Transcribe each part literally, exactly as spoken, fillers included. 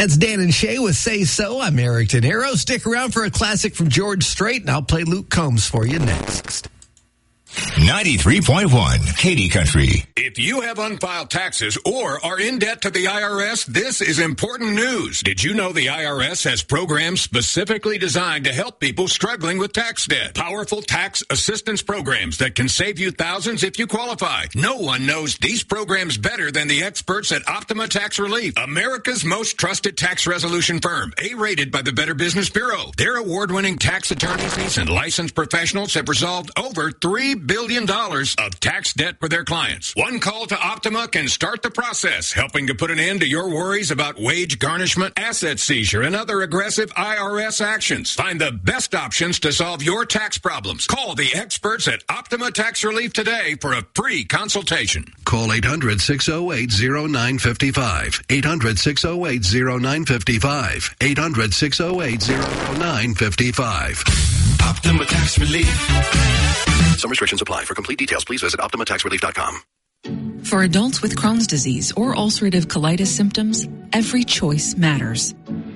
That's Dan and Shay with Say So. I'm Eric De Niro. Stick around for a classic from George Strait, and I'll play Luke Combs for you next. ninety-three point one Katy Country. If you have unfiled taxes or are in debt to the I R S, this is important news. Did you know the I R S has programs specifically designed to help people struggling with tax debt? Powerful tax assistance programs that can save you thousands if you qualify. No one knows these programs better than the experts at Optima Tax Relief, America's most trusted tax resolution firm, A-rated by the Better Business Bureau. Their award-winning tax attorneys and licensed professionals have resolved over three billion dollars of tax debt for their clients. One call to Optima can start the process, helping to put an end to your worries about wage garnishment, asset seizure, and other aggressive I R S actions. Find the best options to solve your tax problems. Call the experts at Optima Tax Relief today for a free consultation. Call eight hundred, six oh eight, oh nine five five. eight hundred, six oh eight, oh nine five five. eight hundred, six oh eight, oh nine five five. Optima Tax Relief. Some restrictions apply. For complete details, please visit optima tax relief dot com. For adults with Crohn's disease or ulcerative colitis symptoms, every choice matters.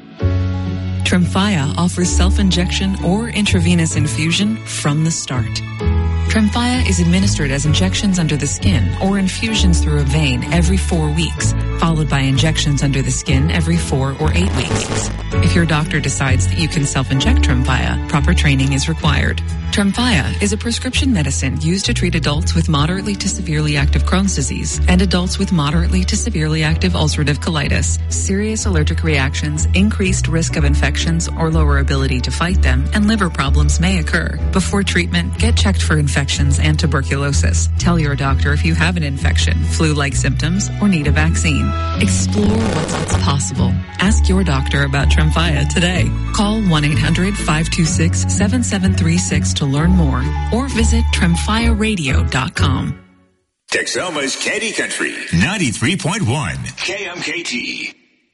Tremfya offers self-injection or intravenous infusion from the start. Tremfya is administered as injections under the skin or infusions through a vein every four weeks, followed by injections under the skin every four or eight weeks. If your doctor decides that you can self-inject Tremfya, proper training is required. Tremfya is a prescription medicine used to treat adults with moderately to severely active Crohn's disease and adults with moderately to severely active ulcerative colitis. Serious allergic reactions, increased risk of infections or lower ability to fight them, and liver problems may occur. Before treatment, get checked for infections and tuberculosis. Tell your doctor if you have an infection, flu-like symptoms, or need a vaccine. Explore what's, what's possible. Ask your doctor about Tremfya today. Call one eight hundred, five two six, seven seven three six to learn more or visit tremfya radio dot com. Texoma's Katy Country. ninety-three point one K M K T.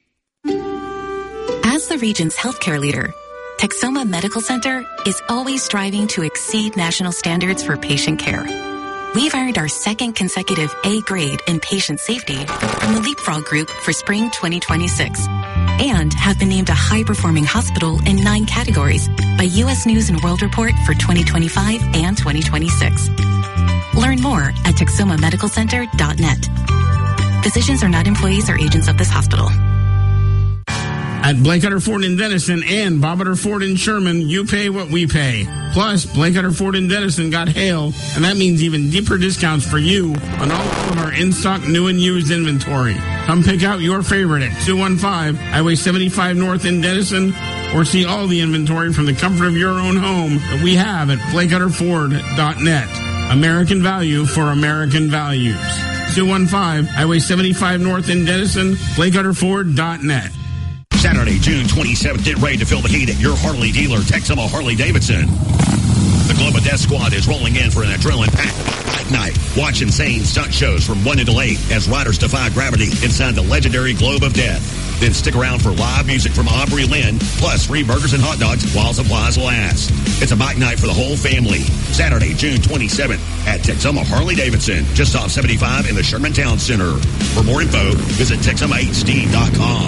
As the region's healthcare leader, Texoma Medical Center is always striving to exceed national standards for patient care. We've earned our second consecutive A grade in patient safety from the Leapfrog Group for spring twenty twenty-six and have been named a high-performing hospital in nine categories by U S News and World Report for twenty twenty-five and twenty twenty-six. Learn more at texoma medical center dot net. Physicians are not employees or agents of this hospital. At Blakecutter Ford in Denison and Bobbiter Ford in Sherman, you pay what we pay. Plus, Blakecutter Ford in Denison got hail, and that means even deeper discounts for you on all of our in-stock new and used inventory. Come pick out your favorite at two one five Highway seventy-five North in Denison, or see all the inventory from the comfort of your own home that we have at blakecutter ford dot net. American value for American values. two one five Highway seventy-five North in Denison, blakecutter ford dot net. Saturday, June twenty-seventh, get ready to feel the heat at your Harley dealer, Texoma Harley Davidson. The Globe of Death Squad is rolling in for an adrenaline-packed fight night. Watch insane stunt shows from one until eight as riders defy gravity inside the legendary Globe of Death. Then stick around for live music from Aubrey Lynn, plus free burgers and hot dogs while supplies last. It's a bike night for the whole family. Saturday, June twenty-seventh at Texoma Harley Davidson, just off seventy-five in the Sherman Town Center. For more info, visit texoma h d dot com.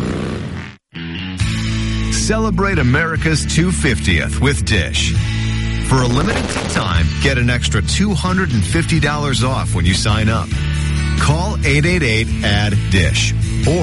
Celebrate America's two hundred fiftieth with Dish. For a limited time, get an extra two hundred fifty dollars off when you sign up. Call eight eight eight, A D D, DISH or